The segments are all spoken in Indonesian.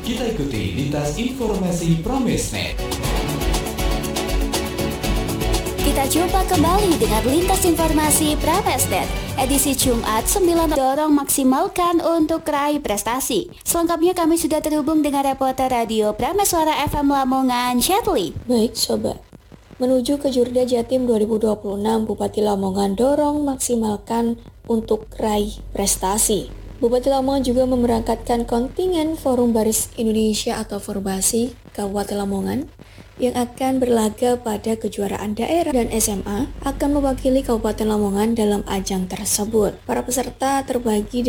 Kita ikuti lintas informasi Pramesnet. Kita jumpa kembali dengan lintas informasi Pramesnet. Edisi Jumat 9 dorong maksimalkan untuk raih prestasi. Selengkapnya kami sudah terhubung dengan reporter radio Prameswara FM Lamongan, Shetly. Baik sobat, menuju ke Jurda Jatim 2026, Bupati Lamongan dorong maksimalkan untuk raih prestasi. Bupati Lamongan juga memberangkatkan kontingen Forum Baris Indonesia atau Forbasi Kabupaten Lamongan yang akan berlaga pada kejuaraan daerah dan SMA akan mewakili Kabupaten Lamongan dalam ajang tersebut. Para peserta terbagi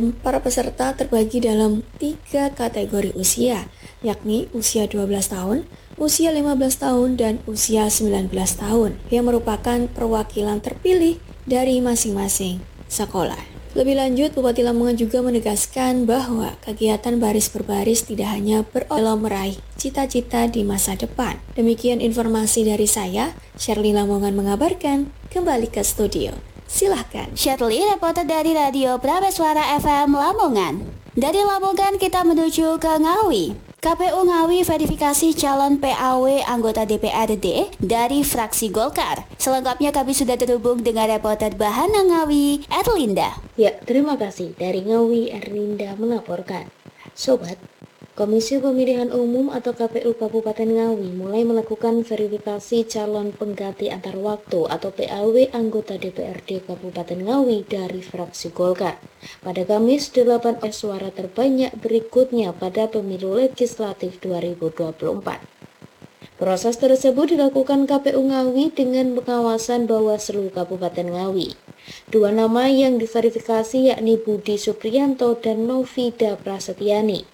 dalam 3 kategori usia, yakni usia 12 tahun, usia 15 tahun, dan usia 19 tahun, yang merupakan perwakilan terpilih dari masing-masing sekolah. Lebih lanjut, Bupati Lamongan juga menegaskan bahwa kegiatan baris berbaris tidak hanya dalam meraih cita-cita di masa depan. Demikian informasi dari saya, Shirley Lamongan mengabarkan. Kembali ke studio. Silahkan. Shetly, reporter dari radio Prameswara FM Lamongan. Dari Lamongan kita menuju ke Ngawi. KPU Ngawi verifikasi calon PAW anggota DPRD dari fraksi Golkar. Selengkapnya kami sudah terhubung dengan reporter Bahana Ngawi, Erlinda. Ya, terima kasih. Dari Ngawi, Erlinda melaporkan. Sobat, Komisi Pemilihan Umum atau KPU Kabupaten Ngawi mulai melakukan verifikasi calon pengganti antar waktu atau PAW anggota DPRD Kabupaten Ngawi dari fraksi Golkar pada Kamis 8 suara terbanyak berikutnya pada pemilu legislatif 2024. Proses tersebut dilakukan KPU Ngawi dengan pengawasan Bawaslu Kabupaten Ngawi. 2 nama yang diverifikasi yakni Budi Supriyanto dan Novida Prasetyani.